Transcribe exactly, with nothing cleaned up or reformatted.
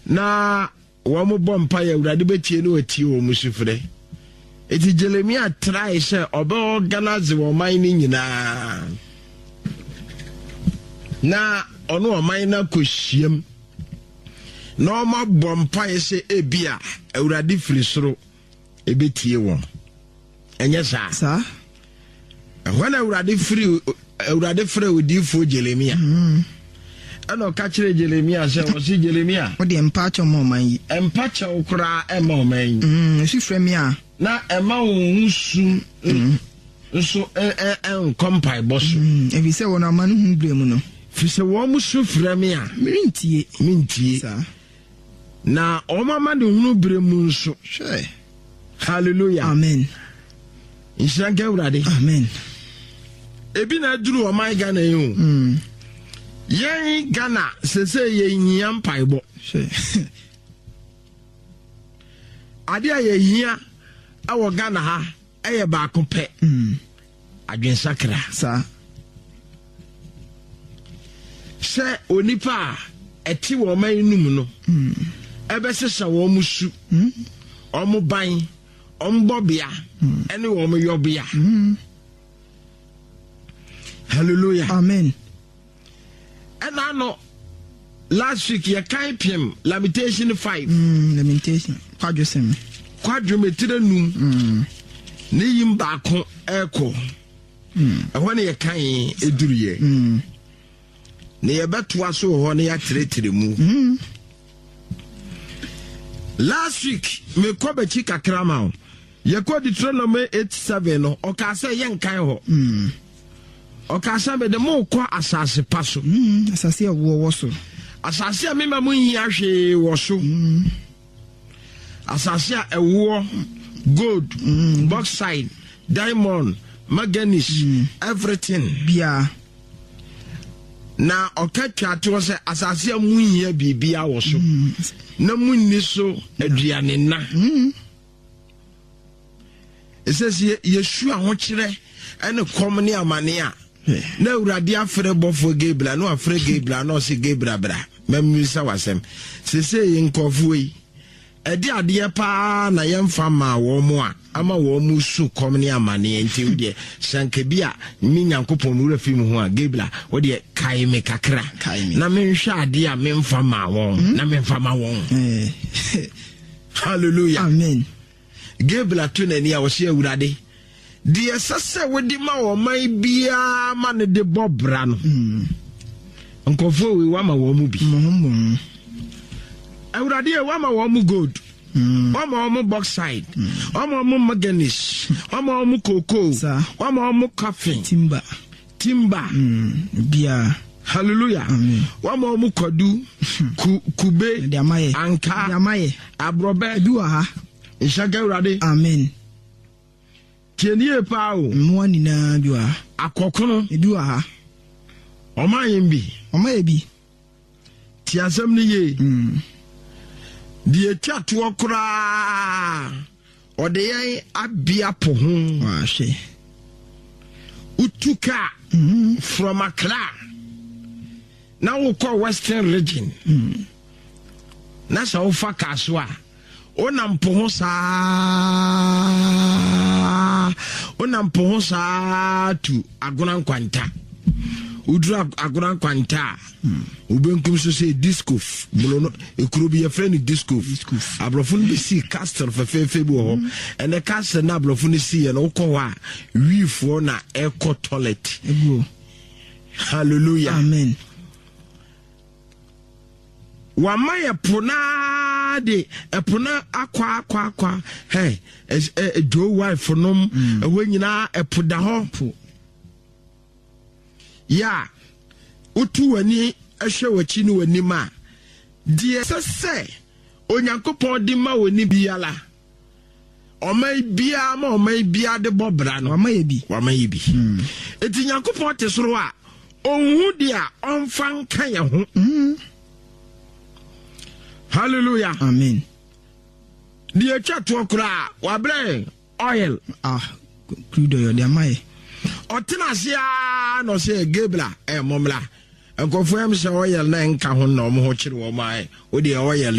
na wo mo bompa ya Awurade betie no atie wo musufre eti Jeremia try say obe organize wo man ni nyina na ono o man na kohiem na o ma bompa ye say ebia Awurade firi soro ebetie wo enye sa sa when Awurade firi Awurade firi odifo Jeremia mm. Ano ka kire Jeremia say o si Jeremia o de empacho mo man yi empacho okra e mo man yi mm si fremi a na ema wo husu nso e e kompai boso e bi se wona amanu hu bremu no fi se wo musu fremi a mintie mintie sa na o mama de hu bremu nso she hallelujah amen inshanke Awurade amen ebi na duru o my Ghana yi o mm yen Ghana se se ye hia mpaibo she ade a ye hia awo Ghana ha eye ba ko pe mm adwen sakra sa se onipa eti wo man num no mm ebe sesa wo musu mm omo ban ombobia ene wo mo yobia mm hallelujah amen. And I know last week you can't pim Lamentation five. Mm, Lamentation. Quadrusem. Quadrumeter num. Mm. Ni yim baako echo. Mm. And when you can eduriye. Mm. Ne yebeto aso ho ne ya tretre mu. Mm. Last week me ko be chi kakra ma o. Ye ko Deuteronomy eight seven no o ka say yen kan ho. Mm. Okasa be de mo kwa asase paso mm asase a wo wo so asase a mema mu hia hwe wo so mm asase a ewo gold mm. bauxite diamond manganese mm. everything bia na okatwa to se asase a mu hia bibia wo so mm. na mu ni so aduane na mm esese yesu a ho kire ene kom ne amane a na Awurade afre bofo Gabriel no afre Gabriel no se Gabriel bra memisa wasem se se yinkofo yi edi ade pa na yemfa ma wo mo a ama wo mu su kom ne amane enti wo de sanke bia mi nyankopon wura fi mu ho a Gabriel wo de kai me kakra na menhwa ade a memfa ma wo na memfa ma wo hallelujah amen. Gabriel to na ni a wo se Awurade die sese wodi ma wo mai bia ma ne de bobra no mm nkofo we wa ma wo mu bi mm Awurade e wa ma wo mu gold mm wa ma wo mu bauxite wa ma wo mu manganese wa ma wo mu cocoa wa ma wo mu coffee timber timber mm bia hallelujah amen. Wa ma wo mu kodu ku, kube de amaye anka de amaye abrobe bi wa ha inshaga Awurade amen. tienie pa o mo ni na bi wa akokono bi wa ha o ma yin bi o ma e bi ti asem ni ye mm die twato okra o de yan abia po ho wa hwe utuka mm from Accra na wo call Western region mm na sa wo fa kaso a onam po ho sa onam po ho sa tu Agona Nkwanta udura Agona Nkwanta ubenkum so say disco bolono ekuro bi ye friend disco abrofo no be see castle fefefe bi ho and the castle na abrofo no see ye no ko wa wiifo na eco toilet ego hallelujah amen. wa maye pona de epona akwa akwa akwa hey eh do wife nom we nyina epoda ho ya utu wani ehwe wachi ni wani ma die sese onyankopon di ma wani biala omai bia ma omai bia de bobra no omai bi omai bi eti nyankopon te soro a onhu dia onfan kan ya ho hallelujah amen. Die chat okra wa bre oil ah crude oil de amaye otenasia no se Gabriel e momla enkofo am se oil na nka ho na omo ho kire wo mai o de oil